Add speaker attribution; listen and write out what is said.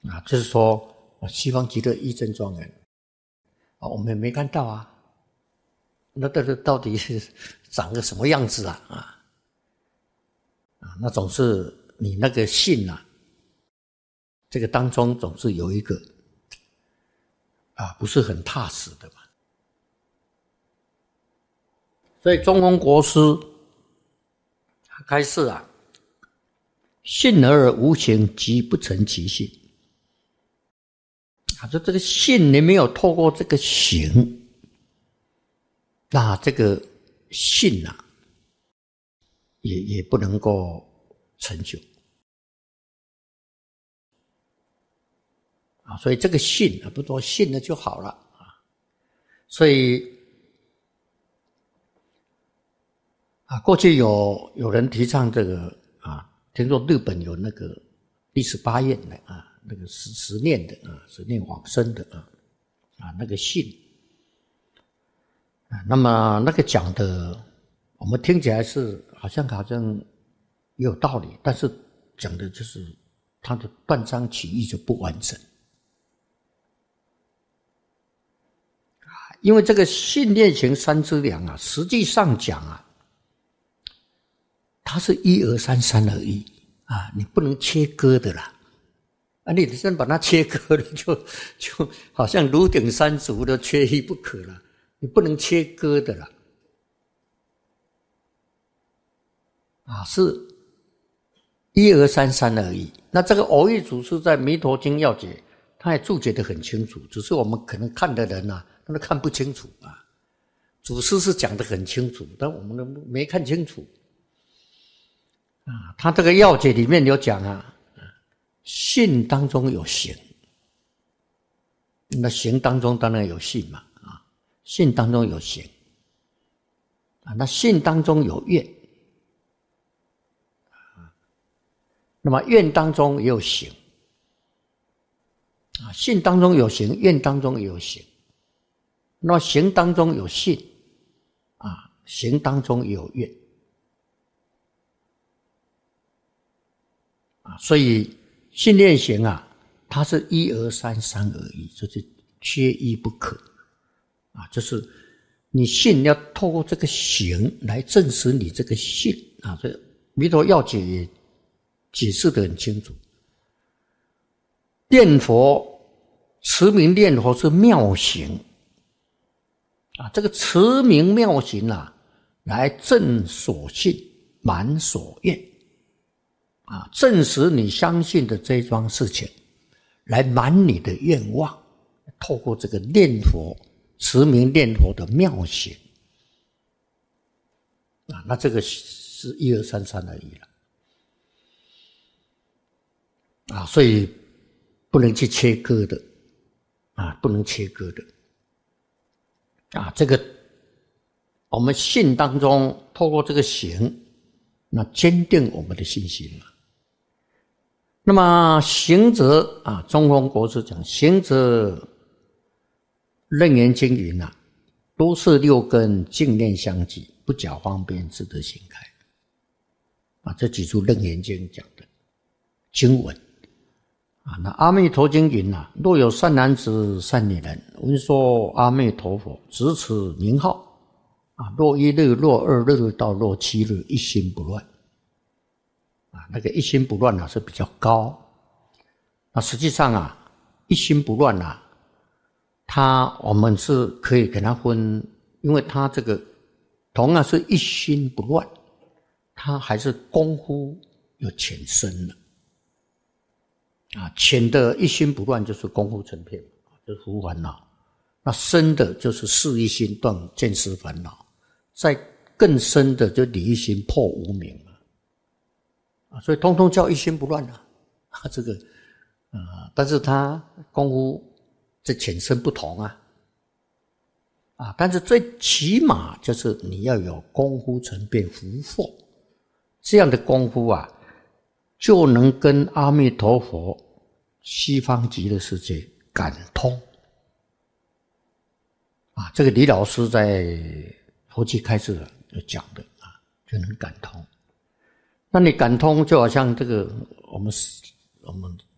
Speaker 1: 就是说西方极乐义正庄严我们也没看到啊，那到底是长个什么样子啊？那总是你那个信这个当中总是有一个不是很踏实的嘛。所以中弘国师开示信而无行，即不成其信。说这个信你没有透过这个行，那这个信也不能够成就所以这个信不多信了就好了所以过去有人提倡这个听说日本有那个第18愿的那个十念的十念往生的那个信那么那个讲的我们听起来是好像也有道理，但是讲的就是他的断章取义就不完整因为这个信念行三资粮实际上讲它是一而三三而已你不能切割的啦你真把它切割了就好像炉鼎三足的缺一不可了，你不能切割的啦是一而三三而已。那这个偶益祖师在《弥陀经要解》他也注解得很清楚，只是我们可能看的人他都看不清楚祖师是讲得很清楚，但我们都没看清楚他这个要解里面有讲信当中有行，那行当中当然有信嘛信当中有行那信当中有愿那么愿当中也有行信当中有行，愿当中也有行，那么行当中有信行当中也有愿所以信念行它是一而三三而已，就是缺一不可就是你信要透过这个行来证实你这个信所以弥陀要解也解释得很清楚。念佛持名念佛是妙行这个持名妙行来证所信满所愿证实你相信的这一桩事情，来满你的愿望，透过这个念佛持名念佛的妙行那这个是一二三三而已了所以不能去切割的不能切割的这个我们信当中透过这个行，那坚定我们的信心那么行者中弘国师讲行者楞严经云都是六根净念相继，不假方便自得行开这几处楞严经讲的经文那阿弥陀经云若有善男子善女人闻说阿弥陀佛，执此名号若一日若二日到若七日，一心不乱那个一心不乱是比较高那实际上一心不乱我们是可以给它分，因为它这个同样是一心不乱，它还是功夫有浅深的浅的一心不乱就是功夫成片，就是无烦恼，那深的就是事一心断见思烦恼，再更深的就理一心破无明所以通通叫一心不乱这个但是它功夫这浅深不同但是最起码就是你要有功夫成变伏惑，这样的功夫就能跟阿弥陀佛西方极乐世界感通这个李老师在佛七开示有讲的就能感通。那你感通就好像这个我们